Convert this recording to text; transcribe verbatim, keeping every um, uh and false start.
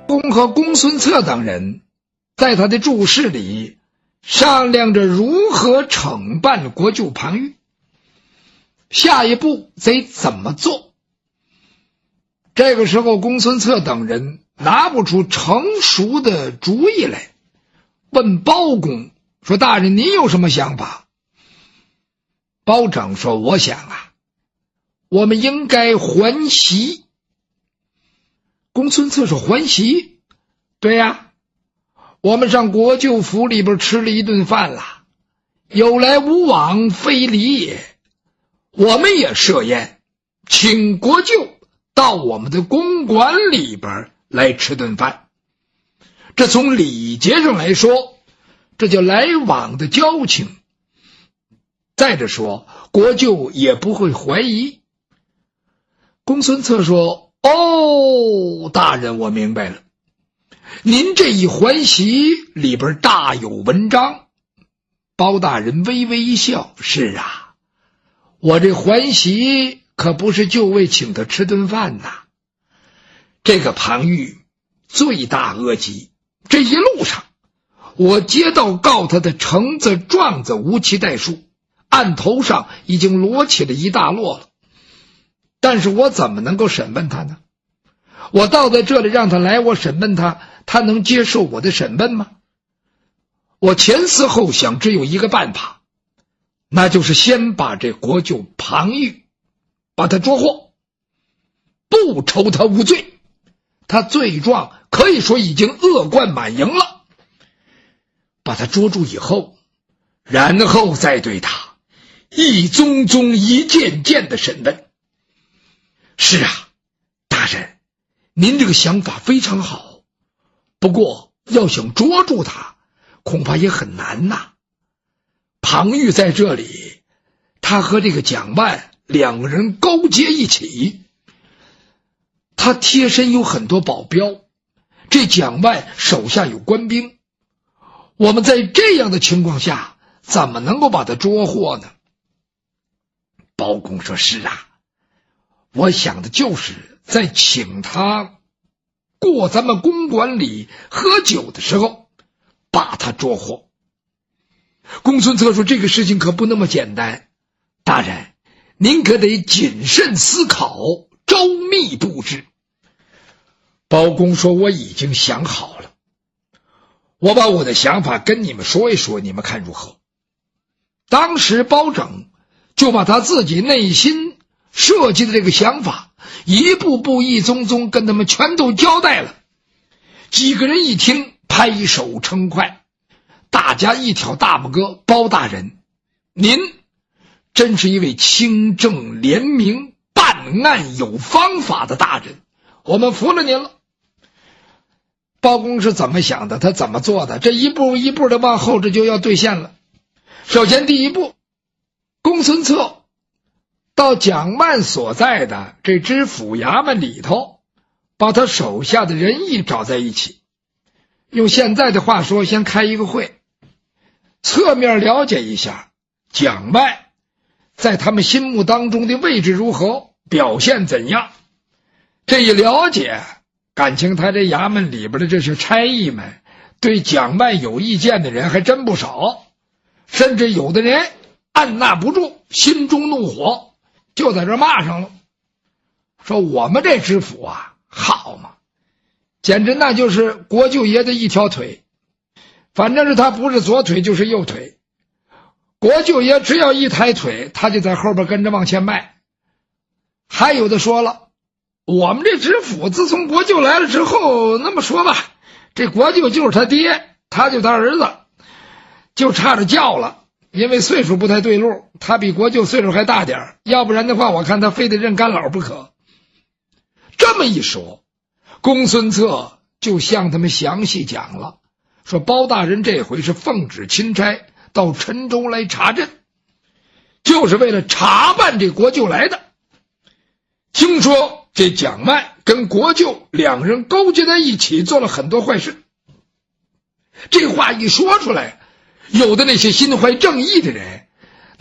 公和公孙策等人在他的住室里商量着如何惩办国舅庞玉，下一步得怎么做。这个时候公孙策等人拿不出成熟的主意来，问包公说：大人您有什么想法？包拯说：我想啊，我们应该还席。公孙策说：还席？对呀，我们上国舅府里边吃了一顿饭了，有来无往非礼也。我们也设宴，请国舅到我们的公馆里边来吃顿饭。这从礼节上来说，这叫来往的交情。再者说，国舅也不会怀疑。公孙策说：哦，大人，我明白了，您这一还席里边大有文章。包大人微微一笑：是啊，我这还席可不是就为请他吃顿饭呐。这个庞玉罪大恶极，这一路上我接到告他的橙子状子无其代数，案头上已经摞起了一大摞了，但是我怎么能够审问他呢？我倒在这里让他来，我审问他，他能接受我的审问吗？我前思后想，只有一个办法，那就是先把这国舅庞玉把他捉获，不愁他无罪，他罪状可以说已经恶贯满盈了。把他捉住以后，然后再对他一宗宗一件件的审问。是啊，大人，您这个想法非常好，不过要想捉住他恐怕也很难呐。庞玉在这里，他和这个蒋万两个人勾结一起，他贴身有很多保镖，这蒋万手下有官兵，我们在这样的情况下怎么能够把他捉获呢？包公说：是啊，我想的就是在请他过咱们公馆里喝酒的时候把他捉获。公孙策说：这个事情可不那么简单，大人您可得谨慎思考，周密布置。包公说：我已经想好了，我把我的想法跟你们说一说，你们看如何？当时包拯就把他自己内心设计的这个想法一步步一宗宗跟他们全都交代了。几个人一听拍手称快，大家一挑大拇哥：包大人，您真是一位清正廉明、办案有方法的大人，我们服了您了。包公是怎么想的，他怎么做的，这一步一步的往后，这就要兑现了。首先第一步，公孙策到蒋万所在的这知府衙门里头，把他手下的人一找在一起，用现在的话说，先开一个会，侧面了解一下蒋万在他们心目当中的位置如何，表现怎样。这一了解，感情他这衙门里边的这些差役们对蒋万有意见的人还真不少，甚至有的人按捺不住心中怒火，就在这骂上了，说我们这知府啊，好嘛，简直那就是国舅爷的一条腿，反正是他不是左腿就是右腿，国舅爷只要一抬腿，他就在后边跟着往前迈。还有的说了，我们这知府自从国舅来了之后，那么说吧，这国舅就是他爹，他就他儿子，就差着叫了，因为岁数不太对路，他比国舅岁数还大点，要不然的话我看他非得认干老不可。这么一说，公孙策就向他们详细讲了，说包大人这回是奉旨钦差到陈州来查镇，就是为了查办这国舅来的。听说这蒋万跟国舅两人勾结在一起，做了很多坏事。这话一说出来，有的那些心怀正义的人